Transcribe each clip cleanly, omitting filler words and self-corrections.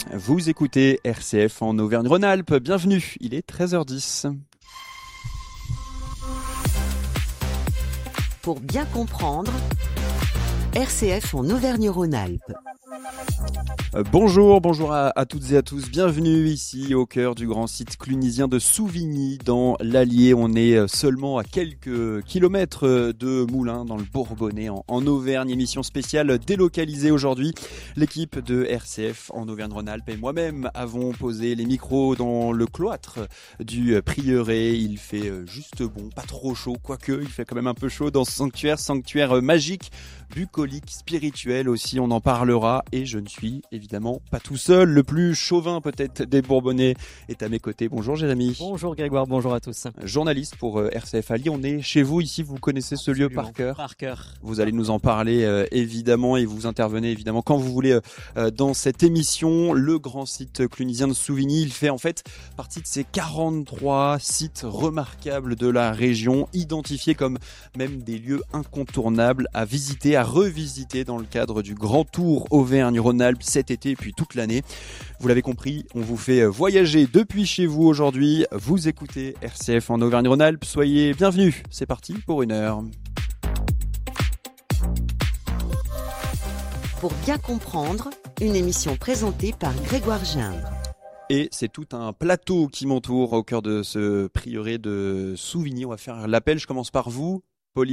Vous écoutez RCF en Auvergne-Rhône-Alpes. Bienvenue, il est 13h10. Pour bien comprendre, RCF en Auvergne-Rhône-Alpes. Bonjour à toutes et à tous. Bienvenue ici au cœur du grand site clunisien de Souvigny dans l'Allier. On est seulement à quelques kilomètres de Moulins dans le Bourbonnais en Auvergne. Émission spéciale délocalisée aujourd'hui. L'équipe de RCF en Auvergne-Rhône-Alpes et moi-même avons posé les micros dans le cloître du prieuré. Il fait juste bon, pas trop chaud, quoique il fait quand même un peu chaud dans ce sanctuaire magique, bucolique, spirituel aussi. On en parlera et je ne suis évidemment pas tout seul. Le plus chauvin peut-être des Bourbonnais est à mes côtés. Bonjour Jérémy. Bonjour Grégoire, bonjour à tous. Journaliste pour RCF Allier. On est chez vous ici, vous connaissez ce lieu par cœur. Par cœur. Vous allez nous en parler évidemment et vous intervenez évidemment quand vous voulez dans cette émission. Le grand site clunisien de Souvigny, il fait en fait partie de ces 43 sites remarquables de la région, identifiés comme même des lieux incontournables à visiter, à revisiter dans le cadre du Grand Tour Auvergne-Rhône-Alpes cet été et puis toute l'année. Vous l'avez compris, on vous fait voyager depuis chez vous aujourd'hui. Vous écoutez RCF en Auvergne-Rhône-Alpes. Soyez bienvenus. C'est parti pour une heure. Pour bien comprendre, une émission présentée par Grégoire Gindre. Et c'est tout un plateau qui m'entoure au cœur de ce prieuré de Souvigny. On va faire l'appel. Je commence par vous,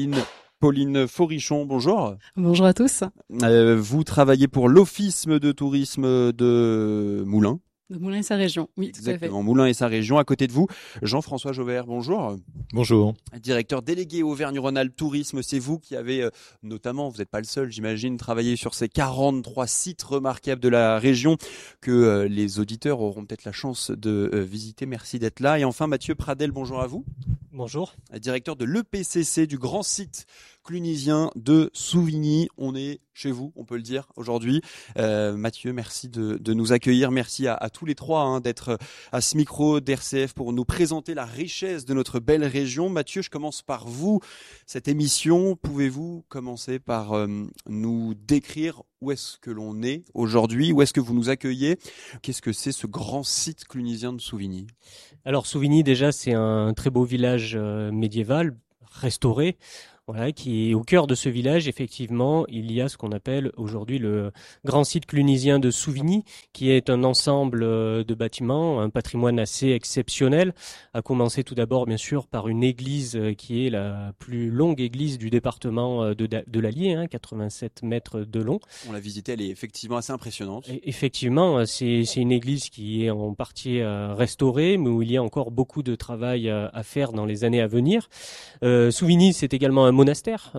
Pauline Forichon, bonjour. Bonjour à tous. Vous travaillez pour l'Office de tourisme de Moulins. De Moulins et sa région, oui, tout à fait. Exactement, Moulins et sa région. À côté de vous, Jean-François Jaubert, bonjour. Bonjour. Directeur délégué Auvergne-Rhône-Alpes Tourisme, c'est vous qui avez notamment, vous n'êtes pas le seul, j'imagine, travaillé sur ces 43 sites remarquables de la région que les auditeurs auront peut-être la chance de visiter. Merci d'être là. Et enfin, Mathieu Pradel, bonjour à vous. Bonjour. Directeur de l'EPCC du grand site clunisien de Souvigny. On est chez vous, on peut le dire aujourd'hui. Mathieu, merci de nous accueillir. Merci à tous les trois d'être à ce micro d'RCF pour nous présenter la richesse de notre belle région. Mathieu, je commence par vous. Cette émission, pouvez-vous commencer par nous décrire où est-ce que l'on est aujourd'hui? Où est-ce que vous nous accueillez? Qu'est-ce que c'est ce grand site clunisien de Souvigny? Alors Souvigny, déjà, c'est un très beau village médiéval, restauré. Voilà, qui est au cœur de ce village, effectivement, il y a ce qu'on appelle aujourd'hui le grand site clunisien de Souvigny, qui est un ensemble de bâtiments, un patrimoine assez exceptionnel, à commencer tout d'abord, bien sûr, par une église qui est la plus longue église du département de l'Allier, 87 mètres de long. On l'a visitée, elle est effectivement assez impressionnante. Et effectivement, c'est une église qui est en partie restaurée, mais où il y a encore beaucoup de travail à faire dans les années à venir. Souvigny, c'est également un monastère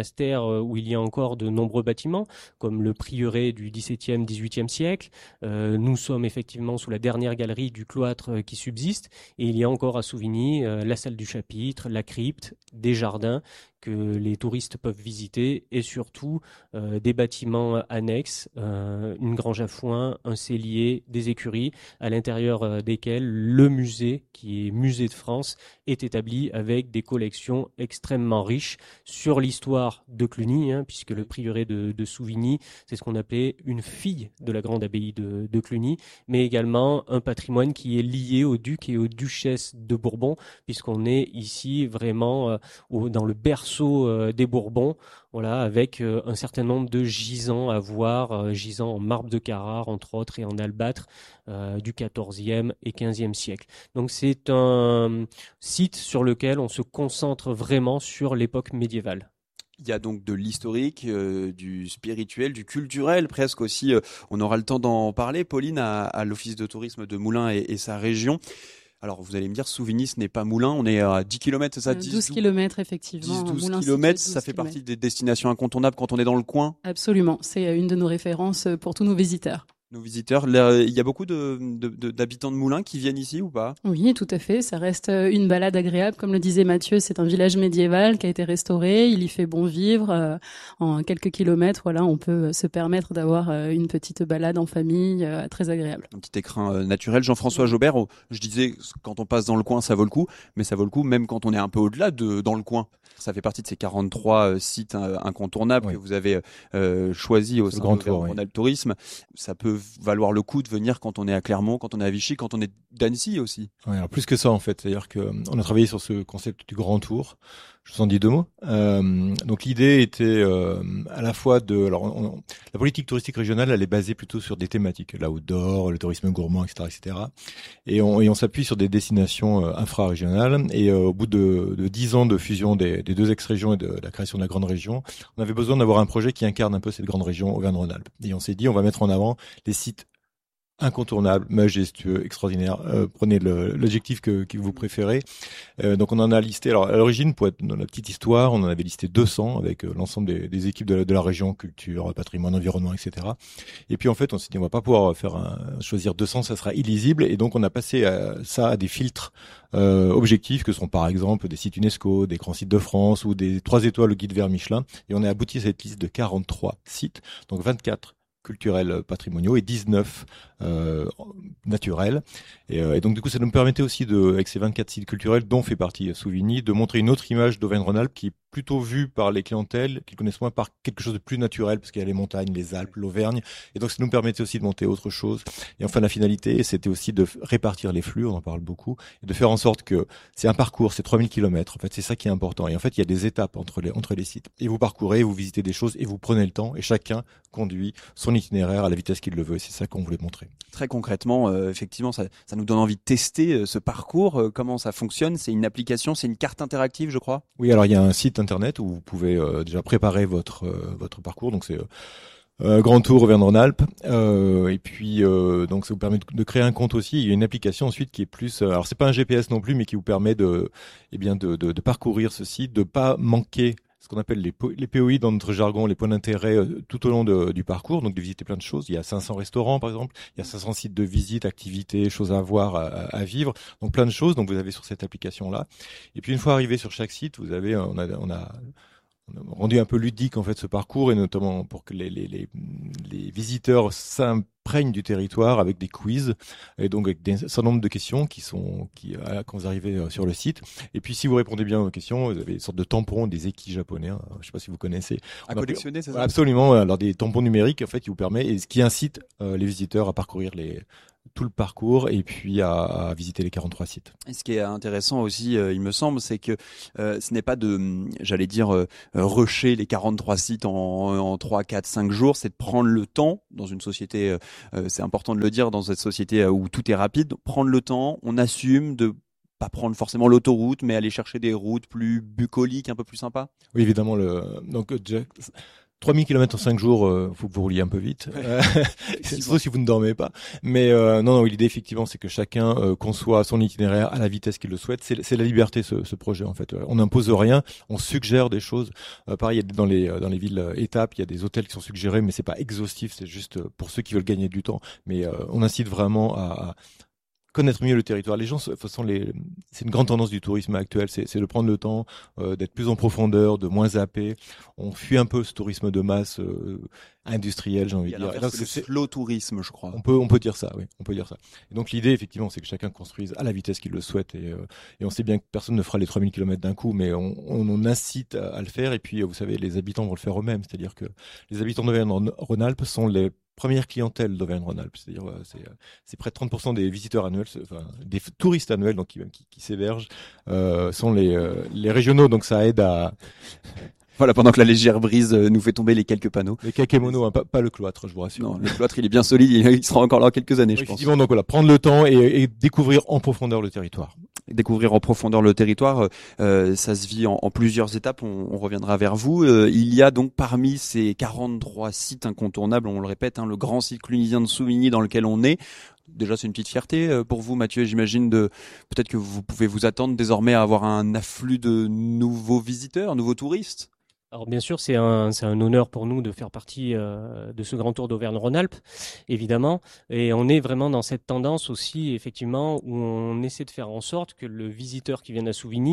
où il y a encore de nombreux bâtiments, comme le prieuré du XVIIe, XVIIIe siècle. Nous sommes effectivement sous la dernière galerie du cloître qui subsiste, et il y a encore à Souvigny la salle du chapitre, la crypte, des jardins que les touristes peuvent visiter, et surtout des bâtiments annexes, une grange à foin, un cellier, des écuries, à l'intérieur desquels le musée, qui est Musée de France, est établi avec des collections extrêmement riches sur l'histoire de Cluny, puisque le prieuré de Souvigny, c'est ce qu'on appelait une fille de la grande abbaye de Cluny, mais également un patrimoine qui est lié aux ducs et aux duchesses de Bourbon, puisqu'on est ici vraiment dans le berceau des Bourbons, voilà, avec un certain nombre de gisants à voir, gisants en marbre de Carrare, entre autres, et en albâtre du XIVe et XVe siècle. Donc c'est un site sur lequel on se concentre vraiment sur l'époque médiévale. Il y a donc de l'historique, du spirituel, du culturel presque aussi. On aura le temps d'en parler. Pauline, à l'Office de tourisme de Moulins et sa région. Alors, vous allez me dire, Souvigny, ce n'est pas Moulins, on est à 10 km, c'est ça? 12 km, effectivement. 10-12 km, ça fait partie des destinations incontournables quand on est dans le coin? Absolument, c'est une de nos références pour tous nos visiteurs. Nos visiteurs, il y a beaucoup d'habitants de Moulins qui viennent ici ou pas? Oui, tout à fait. Ça reste une balade agréable. Comme le disait Mathieu, c'est un village médiéval qui a été restauré. Il y fait bon vivre. En quelques kilomètres, voilà, on peut se permettre d'avoir une petite balade en famille très agréable. Un petit écrin naturel. Jean-François Jaubert, je disais, quand on passe dans le coin, ça vaut le coup. Mais ça vaut le coup même quand on est un peu au-delà dans le coin. Ça fait partie de ces 43 sites incontournables que vous avez choisis au sein de Rhône-Alpes Tourisme. Ça peut valoir le coup de venir quand on est à Clermont, quand on est à Vichy, quand on est d'Annecy aussi. Ouais, alors plus que ça en fait, c'est-à-dire que on a travaillé sur ce concept du grand tour. Je vous en dis deux mots. Donc l'idée était à la fois la politique touristique régionale, elle est basée plutôt sur des thématiques, l'outdoor, le tourisme gourmand, etc. Et on s'appuie sur des destinations infra-régionales. Et au bout de 10 ans de fusion des deux ex-régions et de la création de la grande région, on avait besoin d'avoir un projet qui incarne un peu cette grande région Auvergne-Rhône-Alpes. Et on s'est dit, on va mettre en avant les sites incontournable, majestueux, extraordinaire. Prenez l'adjectif que vous préférez. Donc on en a listé. Alors à l'origine, pour être dans la petite histoire, on en avait listé 200 avec l'ensemble des équipes de la région, culture, patrimoine, environnement, etc. Et puis en fait, on s'est dit on va pas pouvoir choisir 200, ça sera illisible. Et donc on a passé ça à des filtres objectifs que sont par exemple des sites UNESCO, des grands sites de France ou des 3 étoiles au guide vert Michelin. Et on a abouti à cette liste de 43 sites, donc 24 culturels patrimoniaux et 19 naturels. Et donc du coup, ça nous permettait aussi avec ces 24 sites culturels dont fait partie Souvigny, de montrer une autre image d'Auvergne-Rhône-Alpes qui est plutôt vue par les clientèles qui connaissent moins par quelque chose de plus naturel parce qu'il y a les montagnes, les Alpes, l'Auvergne. Et donc ça nous permettait aussi de monter autre chose. Et enfin la finalité, c'était aussi de répartir les flux, on en parle beaucoup, et de faire en sorte que c'est un parcours, c'est 3000 km. En fait, c'est ça qui est important. Et en fait, il y a des étapes entre les sites. Et vous parcourez, vous visitez des choses et vous prenez le temps et chacun conduit son itinéraire à la vitesse qu'il le veut. C'est ça qu'on voulait montrer. Très concrètement, effectivement, ça nous donne envie de tester ce parcours. Comment ça fonctionne? C'est une application, c'est une carte interactive, je crois. Oui, alors il y a un site internet où vous pouvez déjà préparer votre parcours. Donc c'est Grand Tour Auvergne-Rhône-Alpes. Et puis donc ça vous permet de créer un compte aussi. Il y a une application ensuite qui est plus, alors c'est pas un GPS non plus, mais qui vous permet de parcourir ce site, de pas manquer ce qu'on appelle les POI dans notre jargon, les points d'intérêt tout au long du parcours, donc de visiter plein de choses. Il y a 500 restaurants par exemple, il y a 500 sites de visite, activités, choses à voir, à vivre, donc plein de choses. Donc vous avez sur cette application là. Et puis une fois arrivé sur chaque site, vous avez, on a rendu un peu ludique en fait ce parcours, et notamment pour que les visiteurs s'imprègnent du territoire avec des quiz et donc avec un certain nombre de questions quand vous arrivez sur le site. Et puis si vous répondez bien aux questions, vous avez une sorte de tampons, des eki japonais, hein, je sais pas si vous connaissez. À collectionner, c'est ça? Absolument, alors des tampons numériques en fait qui vous permet, et ce qui incite les visiteurs à parcourir tout le parcours et puis à visiter les 43 sites. Et ce qui est intéressant aussi, il me semble, c'est que ce n'est pas j'allais dire, rusher les 43 sites en 3, 4, 5 jours, c'est de prendre le temps dans une société, c'est important de le dire, dans cette société où tout est rapide, prendre le temps, on assume de pas prendre forcément l'autoroute, mais aller chercher des routes plus bucoliques, un peu plus sympas. Oui, évidemment, donc 3000 km en 5 jours, faut que vous rouliez un peu vite. Sauf si vous ne dormez pas. Mais non, l'idée effectivement, c'est que chacun conçoit son itinéraire à la vitesse qu'il le souhaite. C'est la liberté, ce projet en fait. On n'impose rien, on suggère des choses. Pareil, dans les villes étapes, il y a des hôtels qui sont suggérés, mais c'est pas exhaustif. C'est juste pour ceux qui veulent gagner du temps. Mais on incite vraiment à connaître mieux le territoire. Les gens, c'est une grande tendance du tourisme actuel, c'est de prendre le temps, d'être plus en profondeur, de moins zapper. On fuit un peu ce tourisme de masse industriel, j'ai envie de dire. C'est le slow tourisme, je crois. On peut dire ça, oui, on peut dire ça. Et donc l'idée, effectivement, c'est que chacun construise à la vitesse qu'il le souhaite, et on sait bien que personne ne fera les 3000 km d'un coup, mais on incite à le faire. Et puis, vous savez, les habitants vont le faire eux-mêmes, c'est-à-dire que les habitants d'Auvergne-Rhône-Alpes sont les première clientèle d'Auvergne-Rhône-Alpes, c'est-à-dire c'est près de 30% des visiteurs annuels, enfin des touristes annuels donc qui s'hébergent sont les régionaux, donc ça aide à Voilà, pendant que la légère brise nous fait tomber les quelques panneaux. Les kakémonos, hein, pas le cloître, je vous rassure. Non, le cloître il est bien solide, il sera encore là quelques années, je pense. Effectivement, donc voilà, prendre le temps et découvrir en profondeur le territoire. Découvrir en profondeur le territoire, ça se vit en plusieurs étapes, on reviendra vers vous. Il y a donc parmi ces 43 sites incontournables, on le répète, le grand site clunisien de Souvigny dans lequel on est. Déjà, c'est une petite fierté pour vous, Mathieu, j'imagine, peut-être que vous pouvez vous attendre désormais à avoir un afflux de nouveaux visiteurs, nouveaux touristes. Alors bien sûr, c'est un honneur pour nous de faire partie de ce grand tour d'Auvergne-Rhône-Alpes, évidemment. Et on est vraiment dans cette tendance aussi, effectivement, où on essaie de faire en sorte que le visiteur qui vient à Souvigny,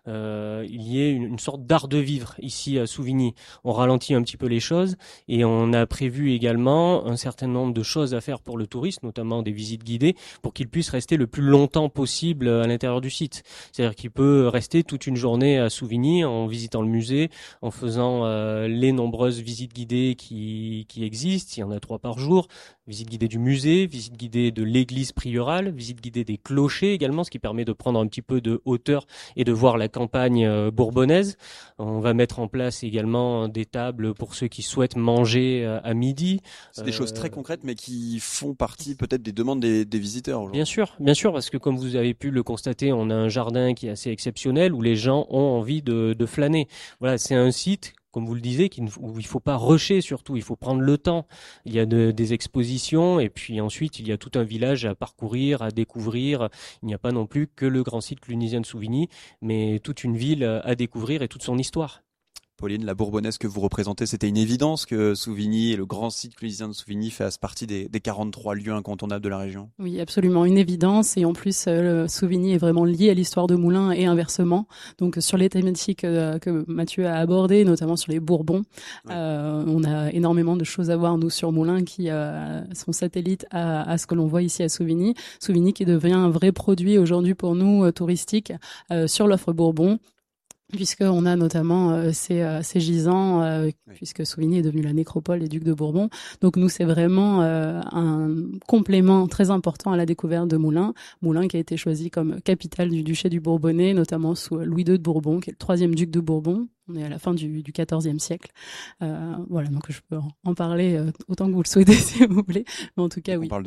il y ait une sorte d'art de vivre ici à Souvigny. On ralentit un petit peu les choses et on a prévu également un certain nombre de choses à faire pour le touriste, notamment des visites guidées, pour qu'il puisse rester le plus longtemps possible à l'intérieur du site. C'est-à-dire qu'il peut rester toute une journée à Souvigny en visitant le musée, en faisant les nombreuses visites guidées qui existent. Il y en a 3 par jour. Visite guidée du musée, visite guidée de l'église priorale, visite guidée des clochers également, ce qui permet de prendre un petit peu de hauteur et de voir la campagne bourbonnaise. On va mettre en place également des tables pour ceux qui souhaitent manger à midi. C'est des choses très concrètes, mais qui font partie peut-être des demandes des visiteurs aujourd'hui. Bien sûr, parce que comme vous avez pu le constater, on a un jardin qui est assez exceptionnel où les gens ont envie de flâner. Voilà, c'est un site, comme vous le disiez, où il faut pas rusher surtout, il faut prendre le temps. Il y a des expositions et puis ensuite il y a tout un village à parcourir, à découvrir. Il n'y a pas non plus que le grand site clunisien de Souvigny, mais toute une ville à découvrir et toute son histoire. Pauline, la Bourbonnaise que vous représentez, c'était une évidence que Souvigny et le grand site clunisien de Souvigny fassent partie des 43 lieux incontournables de la région. Oui, absolument, une évidence. Et en plus, Souvigny est vraiment lié à l'histoire de Moulins et inversement. Donc, sur les thématiques que Mathieu a abordées, notamment sur les Bourbons, ouais. On a énormément de choses à voir, nous, sur Moulins, qui sont satellites à ce que l'on voit ici à Souvigny. Souvigny qui devient un vrai produit aujourd'hui pour nous, touristique, sur l'offre Bourbon. Puisqu'on a notamment ces gisants, oui. Puisque Souvigny est devenu la nécropole des ducs de Bourbon. Donc nous, c'est vraiment un complément très important à la découverte de Moulins. Moulins qui a été choisi comme capitale du duché du Bourbonnais, notamment sous Louis II de Bourbon, qui est le 3e duc de Bourbon. On est à la fin du XIVe siècle. Voilà, donc je peux en parler autant que vous le souhaitez, si vous voulez. Mais en tout cas, oui. On parle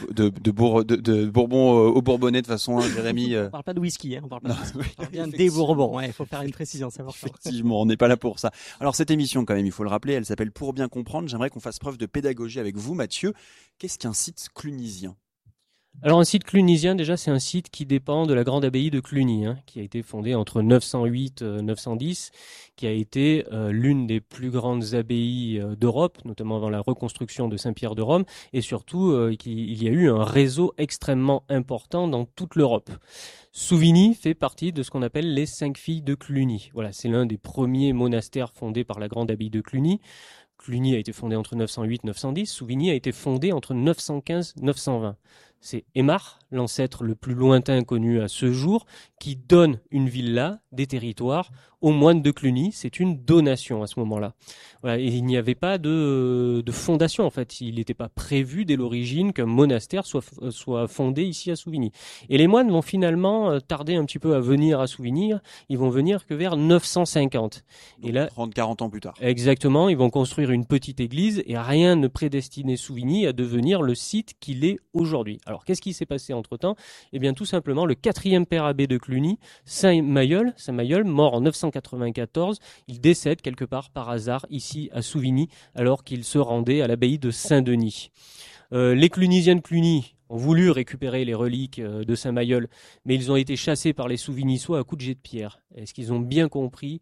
de Bourbon au Bourbonnais de façon, Jérémy. On parle pas de whisky, hein. On parle pas de whisky. On parle bien des Bourbons. Ouais, il faut faire une précision, c'est important. Effectivement, on n'est pas là pour ça. Alors cette émission, quand même, il faut le rappeler, elle s'appelle Pour bien comprendre. J'aimerais qu'on fasse preuve de pédagogie avec vous, Mathieu. Qu'est-ce qu'un site clunisien ? Alors un site clunisien, déjà, c'est un site qui dépend de la grande abbaye de Cluny, qui a été fondée entre 908 et 910, qui a été l'une des plus grandes abbayes d'Europe, notamment avant la reconstruction de Saint-Pierre de Rome, et surtout il y a eu un réseau extrêmement important dans toute l'Europe. Souvigny fait partie de ce qu'on appelle les 5 filles de Cluny. Voilà, c'est l'un des premiers monastères fondés par la grande abbaye de Cluny. Cluny a été fondé entre 908 et 910, Souvigny a été fondé entre 915 et 920. C'est Aymar, l'ancêtre le plus lointain connu à ce jour, qui donne une villa, des territoires, aux moines de Cluny. C'est une donation à ce moment-là. Voilà, et il n'y avait pas de fondation, en fait. Il n'était pas prévu dès l'origine qu'un monastère soit fondé ici à Souvigny. Et les moines vont finalement tarder un petit peu à venir à Souvigny. Ils vont venir que vers 950. Donc et là, 30-40 ans plus tard. Exactement, ils vont construire une petite église et rien ne prédestinait Souvigny à devenir le site qu'il est aujourd'hui. Alors, qu'est-ce qui s'est passé entre-temps ? Eh bien, tout simplement, le 4e père abbé de Cluny, Saint Mayol, mort en 994, il décède quelque part par hasard ici à Souvigny, alors qu'il se rendait à l'abbaye de Saint-Denis. Les Clunisiens de Cluny ont voulu récupérer les reliques de Saint-Mayol, mais ils ont été chassés par les Souvignissois à coups de jet de pierre. Est-ce qu'ils ont bien compris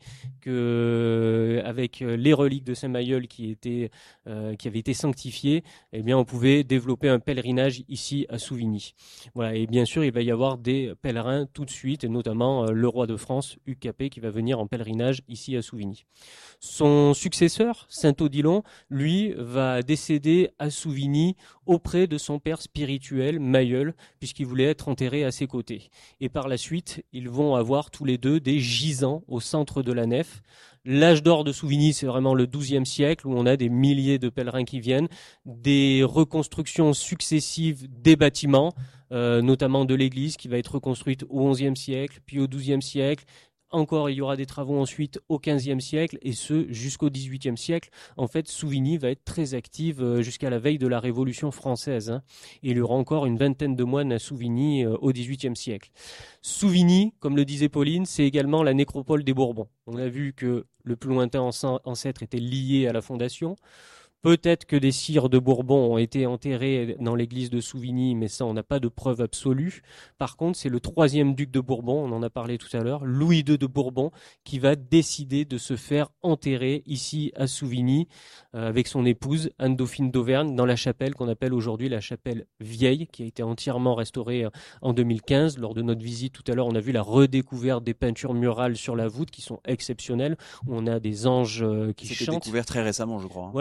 que avec les reliques de Saint-Mayol qui avaient été sanctifiées, eh bien on pouvait développer un pèlerinage ici à Souvigny. Voilà, et bien sûr, il va y avoir des pèlerins tout de suite, et notamment le roi de France, Hugues Capet, qui va venir en pèlerinage ici à Souvigny. Son successeur, Saint-Odilon, lui, va décéder à Souvigny auprès de son père spirituel, Mayol, puisqu'il voulait être enterré à ses côtés. Et par la suite, ils vont avoir tous les deux des gisants au centre de la nef. L'âge d'or de Souvigny, c'est vraiment le XIIe siècle, où on a des milliers de pèlerins qui viennent, des reconstructions successives des bâtiments, notamment de l'église qui va être reconstruite au XIe siècle, puis au XIIe siècle. Encore, il y aura des travaux ensuite au XVe siècle et ce jusqu'au XVIIIe siècle. En fait, Souvigny va être très active jusqu'à la veille de la Révolution française. Et il y aura encore une vingtaine de moines à Souvigny au XVIIIe siècle. Souvigny, comme le disait Pauline, c'est également la nécropole des Bourbons. On a vu que le plus lointain ancêtre était lié à la fondation. Peut-être que des sires de Bourbon ont été enterrés dans l'église de Souvigny, mais ça, on n'a pas de preuve absolue. Par contre, c'est le 3e duc de Bourbon, on en a parlé tout à l'heure, Louis II de Bourbon, qui va décider de se faire enterrer ici à Souvigny avec son épouse, Anne-Dauphine d'Auvergne, dans la chapelle qu'on appelle aujourd'hui la chapelle vieille, qui a été entièrement restaurée en 2015. Lors de notre visite tout à l'heure, on a vu la redécouverte des peintures murales sur la voûte qui sont exceptionnelles, où on a des anges qui chantent. C'était découvert très récemment, je crois. Voilà, ça a été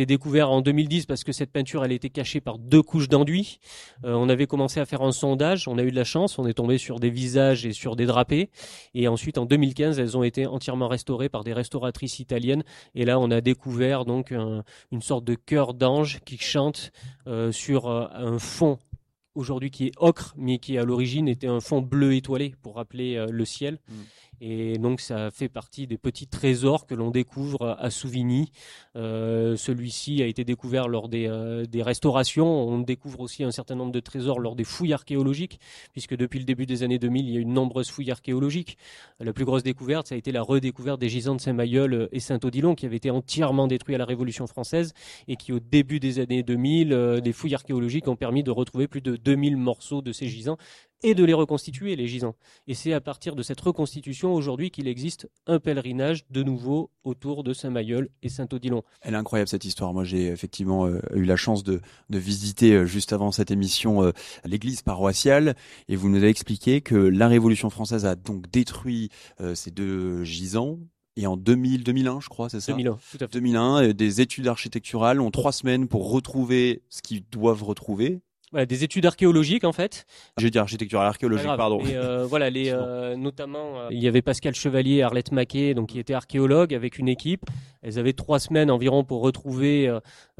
découvert en 2010 parce que cette peinture, elle était cachée par 2 couches d'enduit. On avait commencé à faire un sondage, on a eu de la chance, on est tombé sur des visages et sur des drapés. Et ensuite, en 2015, elles ont été entièrement restaurées par des restauratrices italiennes. Et là, on a découvert donc une sorte de chœur d'ange qui chante sur un fond aujourd'hui qui est ocre, mais qui à l'origine était un fond bleu étoilé pour rappeler le ciel. Et donc ça fait partie des petits trésors que l'on découvre à Souvigny. Celui-ci a été découvert lors des restaurations. On découvre aussi un certain nombre de trésors lors des fouilles archéologiques, puisque depuis le début des années 2000, il y a eu de nombreuses fouilles archéologiques. La plus grosse découverte, ça a été la redécouverte des gisants de Saint-Mayol et Saint-Odilon, qui avaient été entièrement détruits à la Révolution française et qui, au début des années 2000, les fouilles archéologiques ont permis de retrouver plus de 2000 morceaux de ces gisants et de les reconstituer, les gisants. Et c'est à partir de cette reconstitution aujourd'hui qu'il existe un pèlerinage de nouveau autour de Saint-Mayol et Saint-Odilon. Elle est incroyable cette histoire. Moi j'ai effectivement eu la chance de visiter juste avant cette émission l'église paroissiale et vous nous avez expliqué que la Révolution française a donc détruit ces 2 gisants. Et en 2001, je crois, c'est ça 2001, tout à fait. 2001, des études architecturales ont 3 semaines pour retrouver ce qu'ils doivent retrouver. Voilà, des études archéologiques en fait. J'ai dit architecturale, archéologique, pardon. Et voilà, notamment, il y avait Pascal Chevalier et Arlette Maquet, donc qui étaient archéologues avec une équipe. Elles avaient 3 semaines environ pour retrouver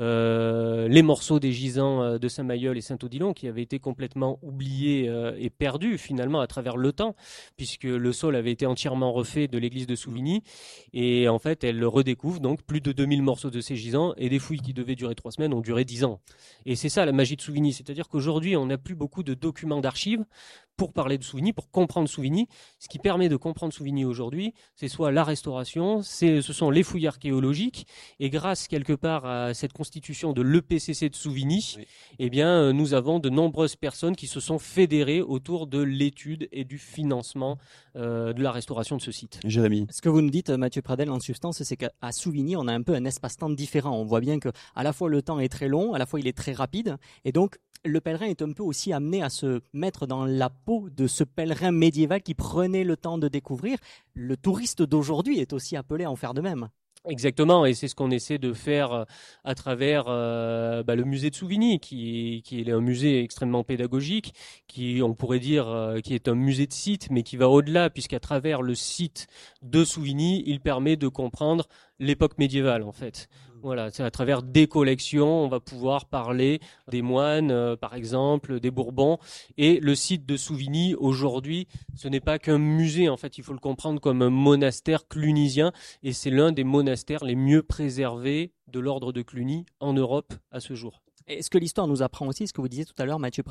les morceaux des gisants de Saint-Mayol et Saint-Odilon qui avaient été complètement oubliés et perdus finalement à travers le temps, puisque le sol avait été entièrement refait de l'église de Souvigny. Et en fait, elles redécouvrent donc plus de 2000 morceaux de ces gisants et des fouilles qui devaient durer 3 semaines ont duré 10 ans. Et c'est ça la magie de Souvigny, c'est-à-dire qu'aujourd'hui, on n'a plus beaucoup de documents d'archives pour parler de Souvigny, pour comprendre Souvigny. Ce qui permet de comprendre Souvigny aujourd'hui, c'est soit la restauration, ce sont les fouilles archéologiques, et grâce quelque part à cette constitution de l'EPCC de Souvigny, oui. Eh bien, nous avons de nombreuses personnes qui se sont fédérées autour de l'étude et du financement de la restauration de ce site. Jérémy. Ce que vous nous dites, Mathieu Pradel, en substance, c'est qu'à Souvigny, on a un peu un espace-temps différent. On voit bien que à la fois le temps est très long, à la fois il est très rapide, et donc le pèlerin est un peu aussi amené à se mettre dans la peau de ce pèlerin médiéval qui prenait le temps de découvrir. Le touriste d'aujourd'hui est aussi appelé à en faire de même. Exactement, et c'est ce qu'on essaie de faire à travers le musée de Souvigny, qui est un musée extrêmement pédagogique, qui, on pourrait dire, qui est un musée de site, mais qui va au-delà, puisqu'à travers le site de Souvigny, il permet de comprendre l'époque médiévale, en fait. Voilà, c'est à travers des collections, on va pouvoir parler des moines, par exemple, des Bourbons. Et le site de Souvigny, aujourd'hui, ce n'est pas qu'un musée. En fait, il faut le comprendre comme un monastère clunisien. Et c'est l'un des monastères les mieux préservés de l'ordre de Cluny en Europe à ce jour. Et ce que l'histoire nous apprend aussi, ce que vous disiez tout à l'heure, Mathieu